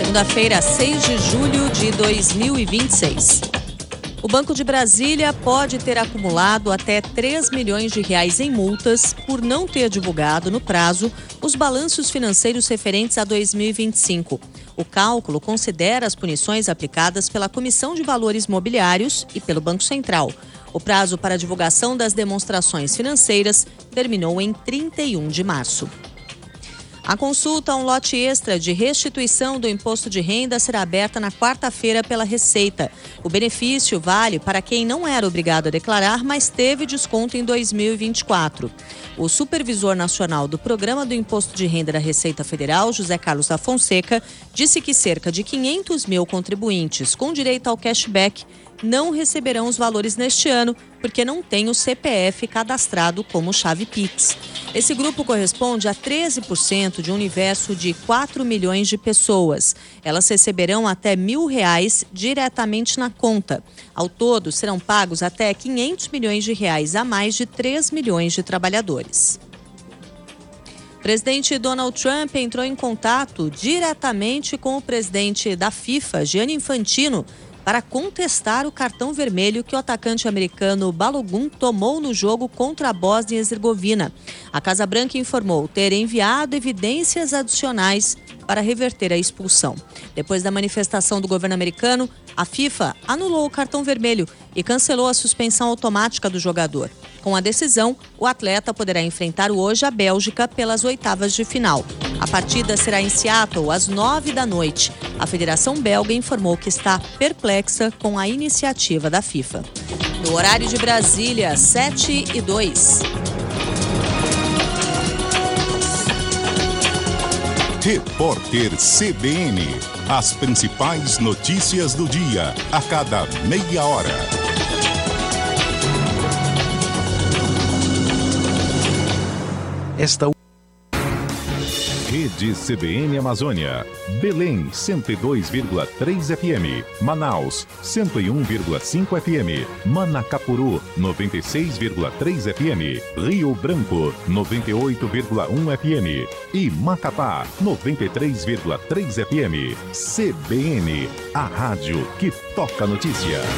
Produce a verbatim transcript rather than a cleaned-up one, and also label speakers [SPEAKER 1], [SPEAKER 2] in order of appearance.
[SPEAKER 1] Segunda-feira, seis de julho de dois mil e vinte e seis. O Banco de Brasília pode ter acumulado até três milhões de reais em multas por não ter divulgado no prazo os balanços financeiros referentes a dois mil e vinte e cinco. O cálculo considera as punições aplicadas pela Comissão de Valores Mobiliários e pelo Banco Central. O prazo para a divulgação das demonstrações financeiras terminou em trinta e um de março. A consulta a um lote extra de restituição do imposto de renda será aberta na quarta-feira pela Receita. O benefício vale para quem não era obrigado a declarar, mas teve desconto em dois mil e vinte e quatro. O supervisor nacional do Programa do Imposto de Renda da Receita Federal, José Carlos da Fonseca, disse que cerca de quinhentos mil contribuintes com direito ao cashback não receberão os valores neste ano, porque não tem o C P F cadastrado como chave Pix. Esse grupo corresponde a treze por cento de um universo de quatro milhões de pessoas. Elas receberão até mil reais diretamente na conta. Ao todo, serão pagos até quinhentos milhões de reais a mais de três milhões de trabalhadores. O presidente Donald Trump entrou em contato diretamente com o presidente da FIFA, Gianni Infantino, para contestar o cartão vermelho que o atacante americano Balogun tomou no jogo contra a Bósnia e Herzegovina. A Casa Branca informou ter enviado evidências adicionais para reverter a expulsão. Depois da manifestação do governo americano, a FIFA anulou o cartão vermelho e cancelou a suspensão automática do jogador. Com a decisão, o atleta poderá enfrentar hoje a Bélgica pelas oitavas de final. A partida será em Seattle às nove da noite. A Federação Belga informou que está perplexa com a iniciativa da FIFA. No horário de Brasília, sete e dois.
[SPEAKER 2] Repórter C B N. As principais notícias do dia, a cada meia hora.
[SPEAKER 3] Esta
[SPEAKER 2] Rede C B N Amazônia. Belém, cento e dois vírgula três F M. Manaus, cento e um vírgula cinco F M. Manacapuru, noventa e seis vírgula três F M. Rio Branco, noventa e oito vírgula um F M. E Macapá, noventa e três vírgula três F M. C B N, a rádio que toca notícia.